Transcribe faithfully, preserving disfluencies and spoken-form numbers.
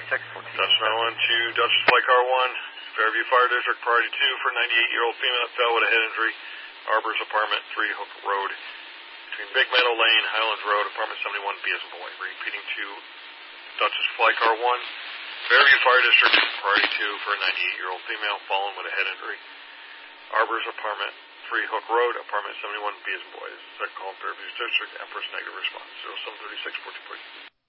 thirty-six fourteen. Dutch nine one two, Dutchess Flight Car one, Fairview Fire District, priority two for ninety-eight-year-old female that fell with a head injury, Arbors Apartment, three Hook Road, between Big Meadow Lane, Highlands Road, Apartment seventy-one, B as in boy. Repeating to Dutchess Flight Car one, Fairview Fire District, priority two for a ninety-eight-year-old female fallen with a head injury, Arbors Apartment, three Hook Road, Apartment seventy-one, B as in boy. This is a call Fairview District, Empress negative response, zero seven three six four two three.